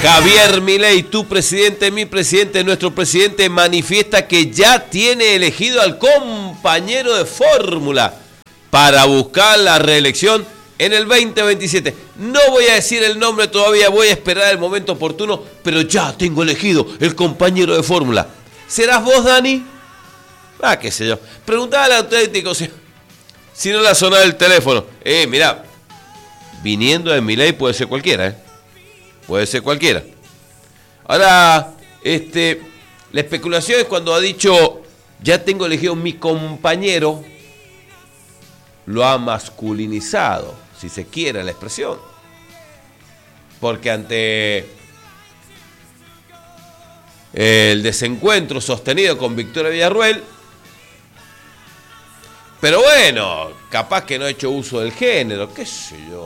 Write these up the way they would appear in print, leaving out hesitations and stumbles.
Javier Milei, tu presidente, mi presidente, nuestro presidente, manifiesta que ya tiene elegido al compañero de fórmula para buscar la reelección en el 2027. No voy a decir el nombre todavía, voy a esperar el momento oportuno, pero ya tengo elegido el compañero de fórmula. ¿Serás vos, Dani? Qué sé yo. Preguntaba al auténtico si no le ha sonado el teléfono. Mirá, viniendo de Milei puede ser cualquiera, Puede ser cualquiera. Ahora, la especulación es cuando ha dicho, ya tengo elegido mi compañero, lo ha masculinizado, si se quiere la expresión. Porque ante el desencuentro sostenido con Victoria Villarruel, pero bueno, capaz que no ha hecho uso del género, qué sé yo.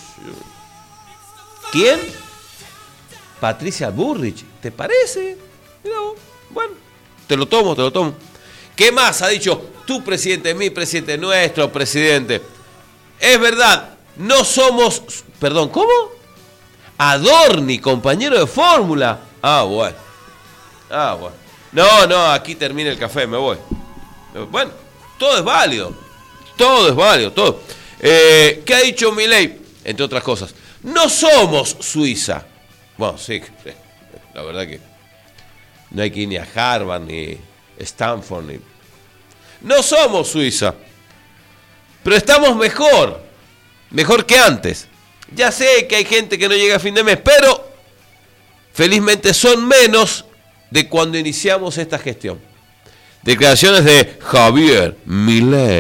¿Quién? Patricia Bullrich, ¿te parece? No, bueno, te lo tomo. ¿Qué más ha dicho tu presidente, mi presidente, nuestro presidente? Es verdad, no somos... Perdón, ¿cómo? Adorni, compañero de fórmula. Bueno. No, aquí termina el café, me voy. Bueno, todo es válido. ¿Qué ha dicho Milei? Entre otras cosas, no somos Suiza. Bueno, sí, la verdad que no hay que ir ni a Harvard, ni Stanford, ni... No somos Suiza, pero estamos mejor que antes. Ya sé que hay gente que no llega a fin de mes, pero felizmente son menos de cuando iniciamos esta gestión. Declaraciones de Javier Milei.